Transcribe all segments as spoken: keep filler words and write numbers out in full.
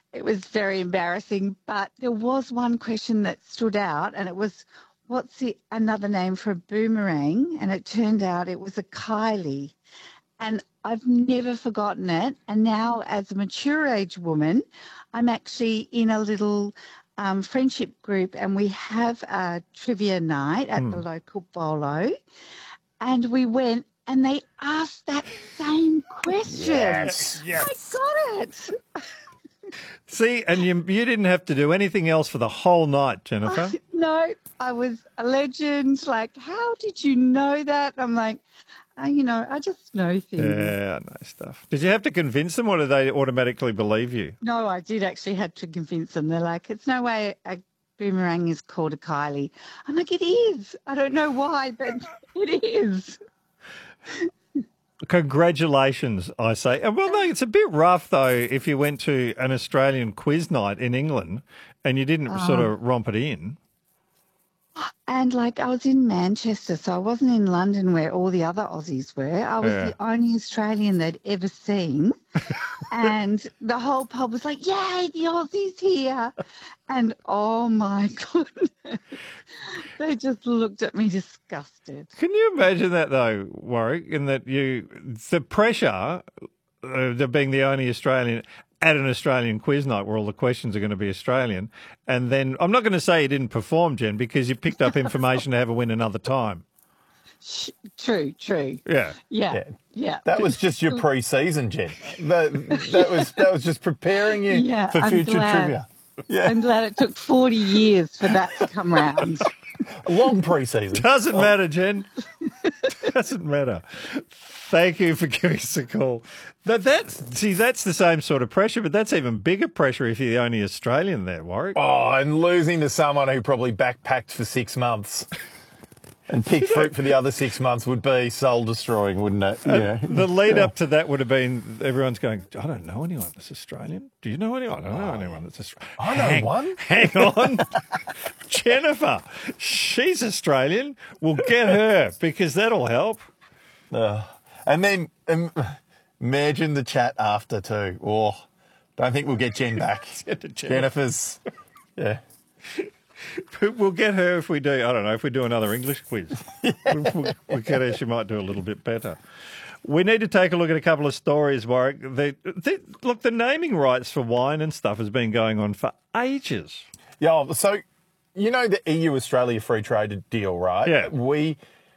it was very embarrassing. But there was one question that stood out, and it was, what's the another name for a boomerang? And it turned out it was a Kylie. And I've never forgotten it. And now, as a mature age woman, I'm actually in a little um, friendship group, and we have a trivia night at Hmm. the local bolo. And we went, and they asked that same question. Yes. Yes. I got it. See, and you you didn't have to do anything else for the whole night, Jennifer. No, I was a legend. Like, how did you know that? I'm like, uh, you know, I just know things. Yeah, I know stuff. Did you have to convince them, or did they automatically believe you? No, I did actually have to convince them. They're like, it's no way a boomerang is called a Kylie. I'm like, it is. I don't know why, but it is. Congratulations, I say. And well, no, it's a bit rough, though, if you went to an Australian quiz night in England and you didn't sort of romp it in. And like, I was in Manchester, so I wasn't in London where all the other Aussies were. I was Yeah. the only Australian they'd ever seen. And the whole pub was like, yay, the Aussies here. And oh my goodness, they just looked at me disgusted. Can you imagine that, though, Warwick, in that you, the pressure of being the only Australian at an Australian quiz night where all the questions are going to be Australian, and then, I'm not going to say you didn't perform, Jen, because you picked up information to have a win another time. Sh- True, true. Yeah. Yeah, Yeah. yeah. That was just your pre-season, Jen. That, that was that was just preparing you Yeah, for I'm future glad. trivia. Yeah, I'm glad it took forty years for that to come round. a long pre-season. Doesn't matter, Jen. Doesn't matter. Thank you for giving us a call. That, that's, see, that's the same sort of pressure, but that's even bigger pressure if you're the only Australian there, Warwick. Oh, and losing to someone who probably backpacked for six months and picked fruit for the other six months would be soul-destroying, wouldn't it? Yeah. The lead up to that would have been everyone's going, I don't know anyone that's Australian. Do you know anyone? I don't know anyone that's Australian. I know hang, one. Hang on. Jennifer, she's Australian. We'll get her because that'll help. Uh, and then um, imagine the chat after too. Oh, don't think we'll get Jen back. Get to Jen. Jennifer's, yeah. We'll get her if we do, I don't know, if we do another English quiz. we'll, we'll, we'll get her, she might do a little bit better. We need to take a look at a couple of stories, Warwick. They, they, look, the naming rights for wine and stuff has been going on for ages. Yeah, so you know the E U-Australia free trade deal, right? Yeah. We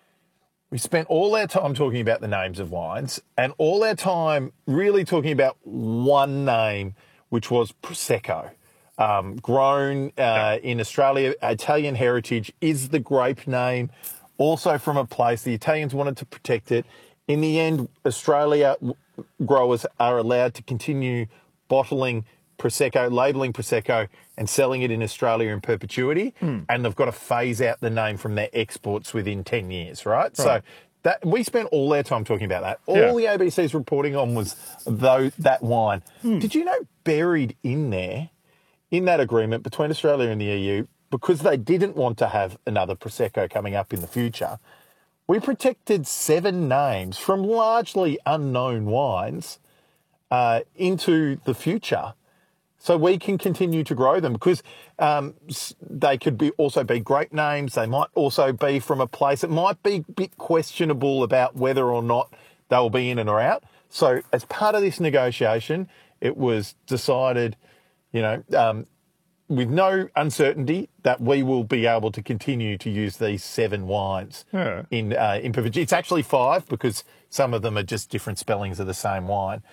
we spent all our time talking about the names of wines and all our time really talking about one name, which was Prosecco. Um, grown uh, in Australia, Italian heritage is the grape name, also from a place the Italians wanted to protect it. In the end, Australia growers are allowed to continue bottling Prosecco, labelling Prosecco and selling it in Australia in perpetuity, mm. and they've got to phase out the name from their exports within ten years, right? right. So that we spent all our time talking about that. All yeah. the A B C's reporting on was though that wine. Mm. Did you know buried in there, in that agreement between Australia and the E U, because they didn't want to have another Prosecco coming up in the future, we protected seven names from largely unknown wines uh, into the future so we can continue to grow them, because um, they could be also be great names. They might also be from a place that might be a bit questionable about whether or not they'll be in and or out. So as part of this negotiation, it was decided, you know, um, with no uncertainty that we will be able to continue to use these seven wines yeah. in uh, in perpetuity. It's actually five because some of them are just different spellings of the same wine.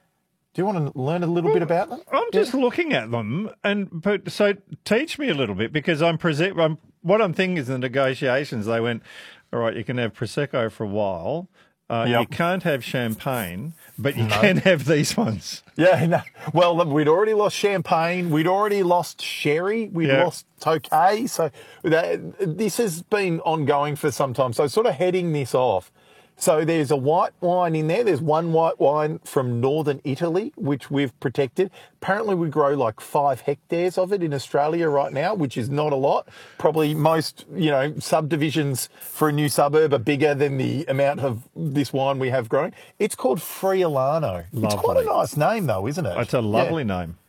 Do you want to learn a little well, bit about them? I'm just yeah. looking at them, and but so teach me a little bit, because I'm present. I'm, what I'm thinking is the negotiations. They went, all right, you can have Prosecco for a while. Uh, yep. You can't have champagne, but you no. can have these ones. Yeah, no. Well, we'd already lost champagne. We'd already lost sherry. We'd yep. lost Tokay. So that, this has been ongoing for some time. So sort of heading this off. So there's a white wine in there. There's one white wine from northern Italy, which we've protected. Apparently we grow like five hectares of it in Australia right now, which is not a lot. Probably most, you know, subdivisions for a new suburb are bigger than the amount of this wine we have growing. It's called Friulano. Lovely. It's quite a nice name though, isn't it? It's a lovely yeah. name.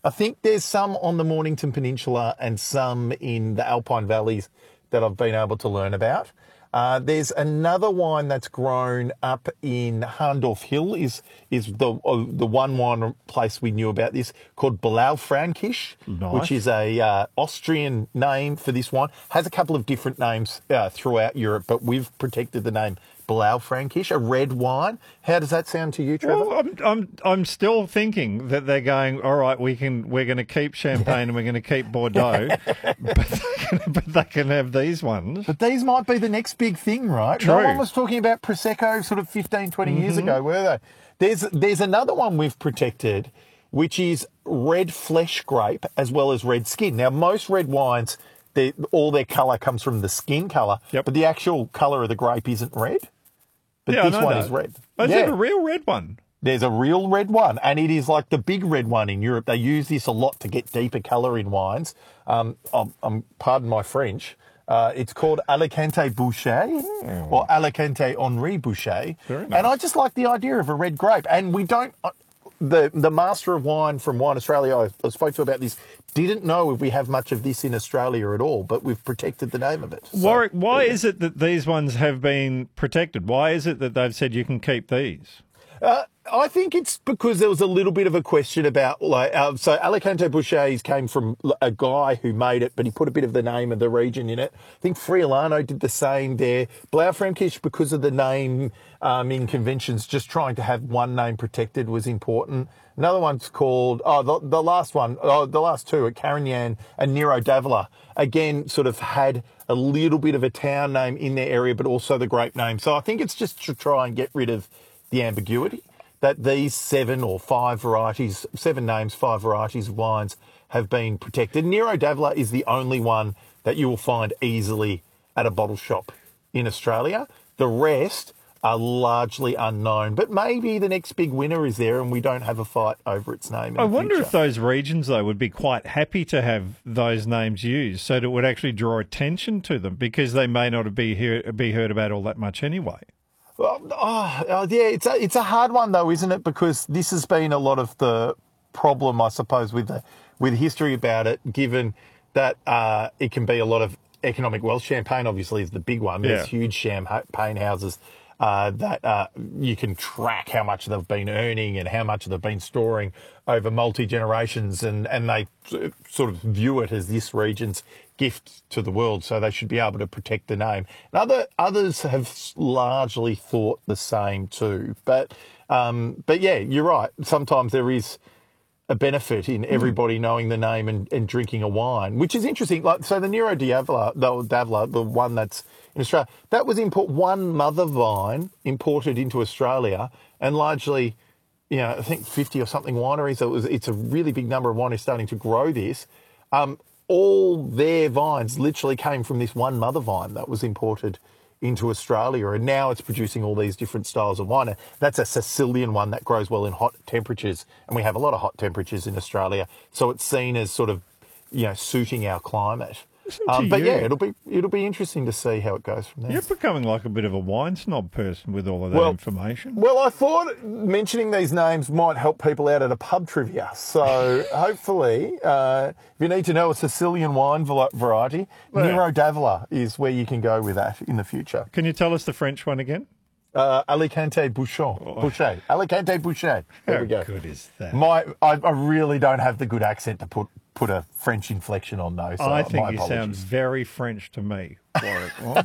I think there's some on the Mornington Peninsula and some in the Alpine Valleys that I've been able to learn about. Uh, there's another wine that's grown up in Harndorf Hill, is is the uh, the one wine place we knew about this, called Blaufränkisch, Nice. which is a uh, Austrian name for this wine. Has a couple of different names uh, throughout Europe, but we've protected the name Blaufränkisch, a red wine. How does that sound to you, Trevor? Well, I'm, I'm, I'm still thinking that they're going, all right, we can, we're going to keep Champagne and we're going to keep Bordeaux, but, they can, but they can have these ones. But these might be the next big thing, right? True. No one was talking about Prosecco sort of fifteen, twenty years ago, were they? There's, there's another one we've protected, which is red flesh grape as well as red skin. Now, most red wines, they, all their colour comes from the skin colour, Yep. but the actual colour of the grape isn't red. But Yeah, I this know one that. is red. Is Yeah. it a real red one? There's a real red one, and it is like the big red one in Europe. They use this a lot to get deeper colour in wines. Um, I'm, I'm, pardon my French. Uh, it's called Alicante Boucher, or Alicante Henri Boucher. Very nice. And I just like the idea of a red grape. And we don't... Uh, the the master of wine from Wine Australia I, I spoke to about this didn't know if we have much of this in Australia at all, but we've protected the name of it. So, Warwick, why is it that these ones have been protected? Why is it that they've said you can keep these? Uh, I think it's because there was a little bit of a question about, like, uh, so Alicante Bouchers came from a guy who made it, but he put a bit of the name of the region in it. I think Friulano did the same there. Blaufränkisch, because of the name um, in conventions, just trying to have one name protected was important. Another one's called, oh, the, the last one, oh, the last two are Carignan and Nero d'Avola. Again, sort of had a little bit of a town name in their area, but also the grape name. So I think it's just to try and get rid of the ambiguity that these seven or five varieties, seven names, five varieties of wines have been protected. Nero d'Avola is the only one that you will find easily at a bottle shop in Australia. The rest are largely unknown, but maybe the next big winner is there and we don't have a fight over its name in I the wonder future. if those regions, though, would be quite happy to have those names used so that it would actually draw attention to them, because they may not be, hear, be heard about all that much anyway. Well, oh, oh, yeah, it's a, it's a hard one though, isn't it? Because this has been a lot of the problem, I suppose, with the with history about it, given that uh, it can be a lot of economic wealth. Champagne, obviously, is the big one. There's Yeah. huge champagne houses uh, that uh, you can track how much they've been earning and how much they've been storing over multi-generations, and, and they sort of view it as this region's gift to the world, so they should be able to protect the name. And other others have largely thought the same too, but um, but yeah, you're right. Sometimes there is a benefit in everybody knowing the name and, and drinking a wine, which is interesting. Like, so the Nero d'Avola, the d'Avola, the one that's in Australia, that was import one mother vine imported into Australia, and largely, you know, I think fifty or something wineries. So it was, it's a really big number of wineries starting to grow this. Um, all their vines literally came from this one mother vine that was imported into Australia, and now it's producing all these different styles of wine. That's a Sicilian one that grows well in hot temperatures, and we have a lot of hot temperatures in Australia, so it's seen as sort of, you know, suiting our climate. Listen to Um, but you. yeah, it'll be it'll be interesting to see how it goes from there. You're becoming like a bit of a wine snob person with all of that Well- information. Well, I thought mentioning these names might help people out at a pub trivia. So hopefully, uh, if you need to know a Sicilian wine val- variety, Well- Nero d'Avola is where you can go with that in the future. Can you tell us the French one again? Uh, Alicante Bouchon, Boucher. Alicante Boucher. There How we go. good is that? My, I, I really don't have the good accent to put put a French inflection on those. So I think my you sound apologies. very French to me, Warwick. Well,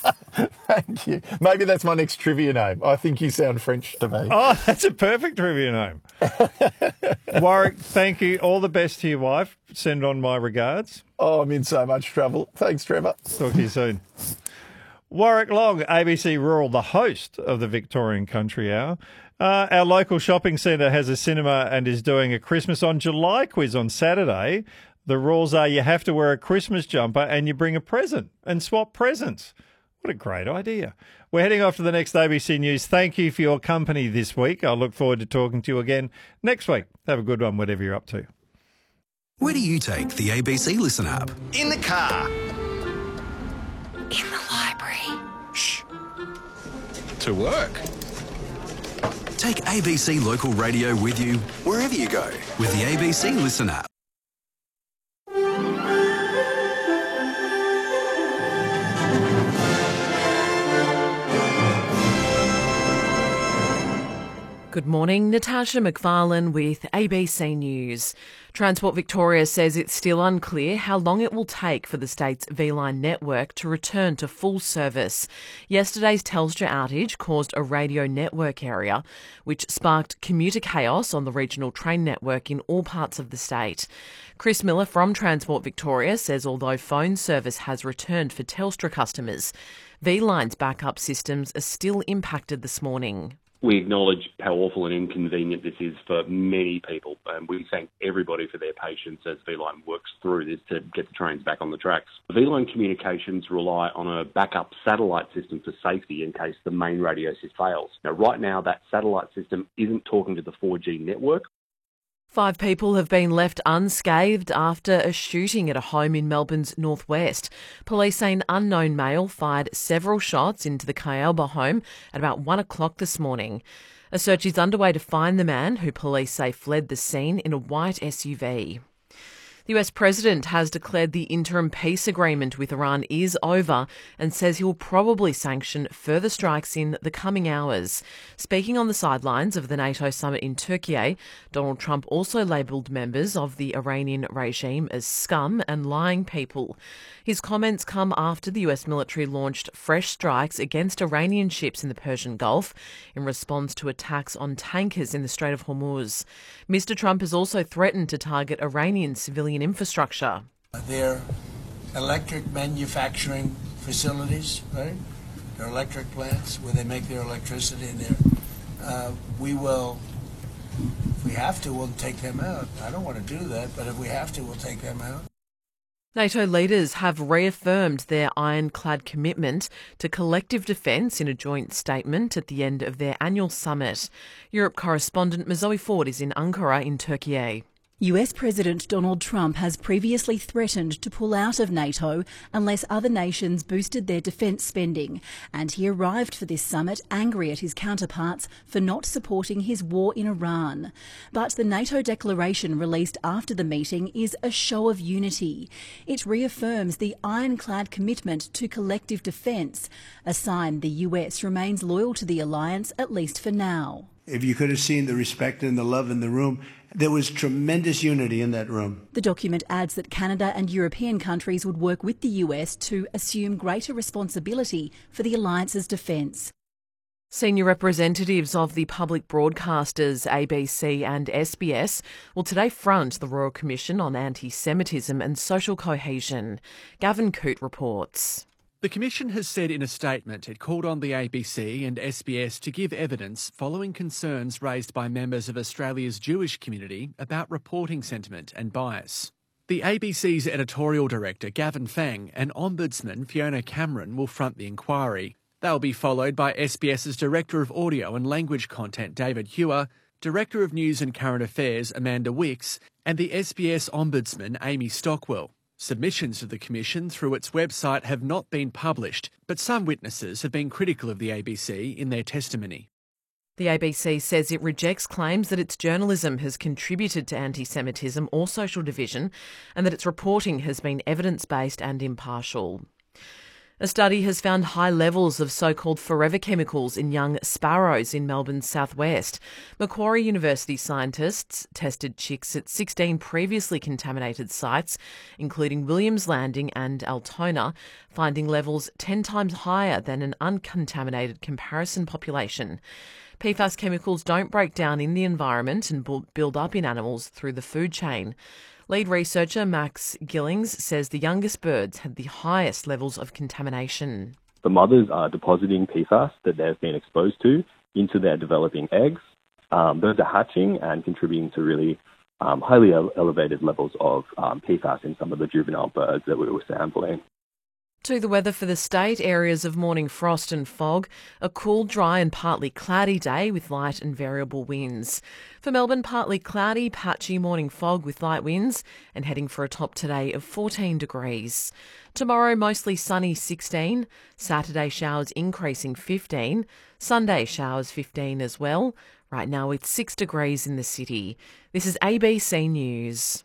Thank you. Maybe that's my next trivia name. I think you sound French to me. oh, that's a perfect trivia name. Warwick, thank you. All the best to your wife. Send on my regards. Oh, I'm in so much trouble. Thanks, Trevor. Talk to you soon. Warwick Long, A B C Rural, the host of the Victorian Country Hour. Uh, our local shopping centre has a cinema and is doing a Christmas on July quiz on Saturday. The rules are you have to wear a Christmas jumper and you bring a present and swap presents. What a great idea. We're heading off to the next A B C News. Thank you for your company this week. I look forward to talking to you again next week. Have a good one, whatever you're up to. Where do you take the A B C Listen app? In the car. In the library. Shh. To work. Take A B C Local Radio with you wherever you go with the A B C Listen app. Good morning, Natasha McFarlane with A B C News. Transport Victoria says it's still unclear how long it will take for the state's V-Line network to return to full service. Yesterday's Telstra outage caused a radio network area, which sparked commuter chaos on the regional train network in all parts of the state. Chris Miller from Transport Victoria says although phone service has returned for Telstra customers, V-Line's backup systems are still impacted this morning. We acknowledge how awful and inconvenient this is for many people, and we thank everybody for their patience as V-Line works through this to get the trains back on the tracks. V-Line communications rely on a backup satellite system for safety in case the main radio system fails. Now, right now, that satellite system isn't talking to the four G network. Five people have been left unscathed after a shooting at a home in Melbourne's northwest. Police say an unknown male fired several shots into the Kayalba home at about one o'clock this morning. A search is underway to find the man, who police say fled the scene in a white S U V. The U S president has declared the interim peace agreement with Iran is over and says he will probably sanction further strikes in the coming hours. Speaking on the sidelines of the NATO summit in Turkey, Donald Trump also labelled members of the Iranian regime as scum and lying people. His comments come after the U S military launched fresh strikes against Iranian ships in the Persian Gulf in response to attacks on tankers in the Strait of Hormuz. Mister Trump has also threatened to target Iranian civilian infrastructure. Their electric manufacturing facilities, right? Their electric plants where they make their electricity in there. Uh, we will, if we have to, we'll take them out. I don't want to do that, but if we have to, we'll take them out. NATO leaders have reaffirmed their ironclad commitment to collective defence in a joint statement at the end of their annual summit. Europe correspondent Mazoe Ford is in Ankara in Turkey. U S President Donald Trump has previously threatened to pull out of NATO unless other nations boosted their defence spending, and he arrived for this summit angry at his counterparts for not supporting his war in Iran. But the NATO declaration released after the meeting is a show of unity. It reaffirms the ironclad commitment to collective defence, a sign the U S remains loyal to the alliance, at least for now. If you could have seen the respect and the love in the room, there was tremendous unity in that room. The document adds that Canada and European countries would work with the U S to assume greater responsibility for the alliance's defence. Senior representatives of the public broadcasters A B C and S B S will today front the Royal Commission on Anti-Semitism and Social Cohesion. Gavin Coote reports. The Commission has said in a statement it called on the A B C and S B S to give evidence following concerns raised by members of Australia's Jewish community about reporting sentiment and bias. The A B C's editorial director, Gavin Fang, and Ombudsman Fiona Cameron will front the inquiry. They'll be followed by SBS's Director of Audio and Language Content, David Hewer, Director of News and Current Affairs, Amanda Wicks, and the S B S Ombudsman, Amy Stockwell. Submissions to the Commission through its website have not been published, but some witnesses have been critical of the A B C in their testimony. The A B C says it rejects claims that its journalism has contributed to anti-Semitism or social division, and that its reporting has been evidence-based and impartial. A study has found high levels of so-called forever chemicals in young sparrows in Melbourne's southwest. Macquarie University scientists tested chicks at sixteen previously contaminated sites, including Williams Landing and Altona, finding levels ten times higher than an uncontaminated comparison population. P FAS chemicals don't break down in the environment and build up in animals through the food chain. Lead researcher Max Gillings says the youngest birds had the highest levels of contamination. The mothers are depositing P FAS that they've been exposed to into their developing eggs. Um, those are hatching and contributing to really um, highly ele- elevated levels of um, P FAS in some of the juvenile birds that we were sampling. To the weather for the state, areas of morning frost and fog, a cool, dry and partly cloudy day with light and variable winds. For Melbourne, partly cloudy, patchy morning fog with light winds and heading for a top today of fourteen degrees. Tomorrow, mostly sunny sixteen, Saturday showers increasing fifteen, Sunday showers fifteen as well. Right now it's six degrees in the city. This is A B C News.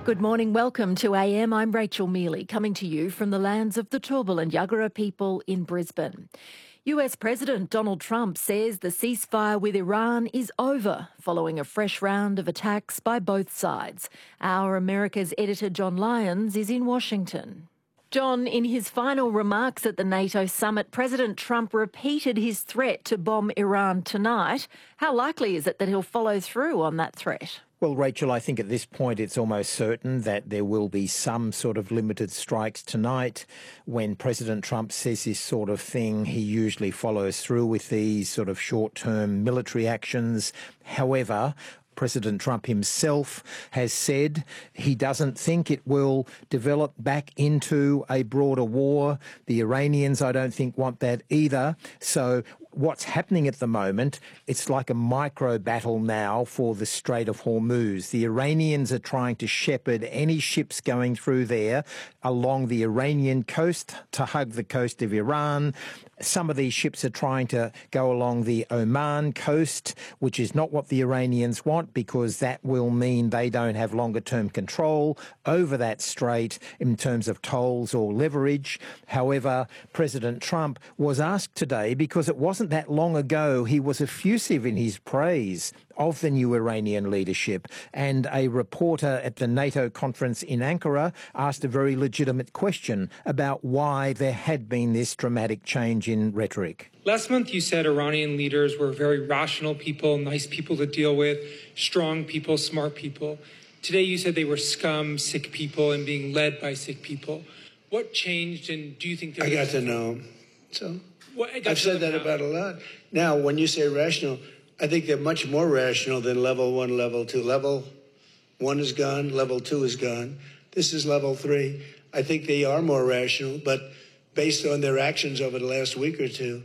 Good morning, welcome to A M. I'm Rachel Mealy, coming to you from the lands of the Turrbal and Yagara people in Brisbane. U S President Donald Trump says the ceasefire with Iran is over following a fresh round of attacks by both sides. Our America's editor John Lyons is in Washington. John, in his final remarks at the NATO summit, President Trump repeated his threat to bomb Iran tonight. How likely is it that he'll follow through on that threat? Well, Rachel, I think at this point it's almost certain that there will be some sort of limited strikes tonight. When President Trump says this sort of thing, he usually follows through with these sort of short-term military actions. However, President Trump himself has said he doesn't think it will develop back into a broader war. The Iranians, I don't think, want that either. So what's happening at the moment, it's like a micro battle now for the Strait of Hormuz. The Iranians are trying to shepherd any ships going through there along the Iranian coast to hug the coast of Iran. Some of these ships are trying to go along the Oman coast, which is not what the Iranians want, because that will mean they don't have longer-term control over that strait in terms of tolls or leverage. However, President Trump was asked today, because it wasn't that long ago he was effusive in his praise of the new Iranian leadership, and a reporter at the NATO conference in Ankara asked a very legitimate question about why there had been this dramatic change in rhetoric. Last month you said Iranian leaders were very rational people, nice people to deal with, strong people, smart people. Today you said they were scum, sick people, and being led by sick people. What changed, and do you think there I was... got to know them. So Well, I got I've to said know that how. about a lot. Now, when you say rational, I think they're much more rational than level one, level two. Level one is gone, level two is gone. This is level three. I think they are more rational, but based on their actions over the last week or two,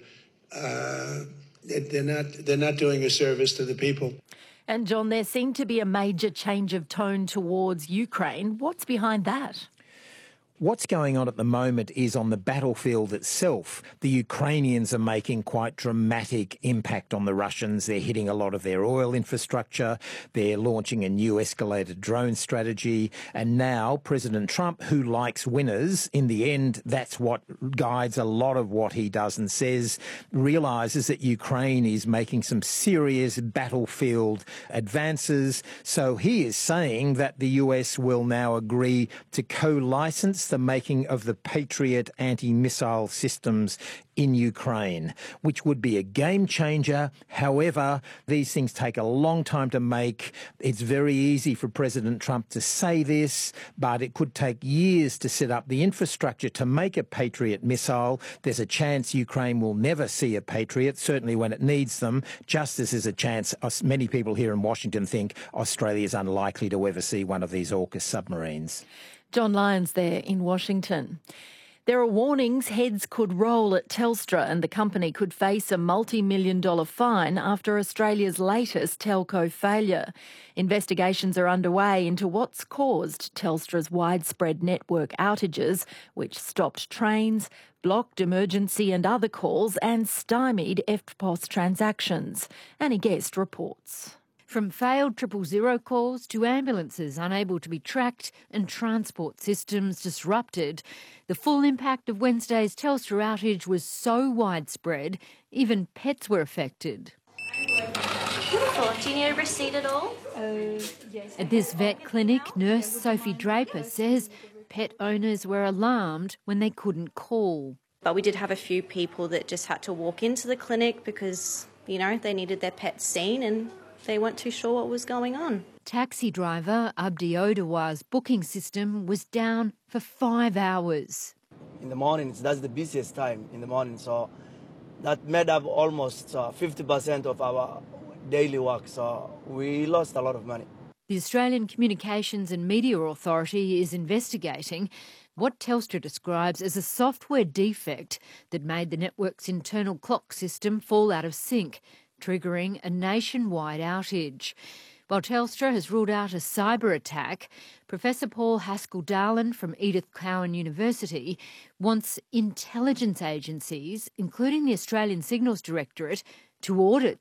uh, they're not they're not doing a service to the people. And John, there seemed to be a major change of tone towards Ukraine. What's behind that? What's going on at the moment is on the battlefield itself, the Ukrainians are making quite dramatic impact on the Russians. They're hitting a lot of their oil infrastructure. They're launching a new escalated drone strategy. And now President Trump, who likes winners, in the end, that's what guides a lot of what he does and says, realises that Ukraine is making some serious battlefield advances. So he is saying that the U S will now agree to co-license the making of the Patriot anti-missile systems in Ukraine, which would be a game changer. However, these things take a long time to make. It's very easy for President Trump to say this, but it could take years to set up the infrastructure to make a Patriot missile. There's a chance Ukraine will never see a Patriot, certainly when it needs them, just as there's a chance many people here in Washington think Australia is unlikely to ever see one of these AUKUS submarines. John Lyons there in Washington. There are warnings heads could roll at Telstra and the company could face a multi-million dollar fine after Australia's latest telco failure. Investigations are underway into what's caused Telstra's widespread network outages, which stopped trains, blocked emergency and other calls and stymied E F T P O S transactions. Annie Guest reports. From failed triple zero calls to ambulances unable to be tracked and transport systems disrupted, the full impact of Wednesday's Telstra outage was so widespread, even pets were affected. Beautiful. Do you need a receipt at all? Uh, yes. At this vet clinic, nurse Sophie Draper says pet owners were alarmed when they couldn't call. But we did have a few people that just had to walk into the clinic because, you know, they needed their pets seen and they weren't too sure what was going on. Taxi driver Abdi Odawar's booking system was down for five hours. In the mornings, that's the busiest time in the morning, so that made up almost uh, fifty percent of our daily work, so we lost a lot of money. The Australian Communications and Media Authority is investigating what Telstra describes as a software defect that made the network's internal clock system fall out of sync, triggering a nationwide outage. While Telstra has ruled out a cyber attack, Professor Paul Haskell-Darling from Edith Cowan University wants intelligence agencies, including the Australian Signals Directorate, to audit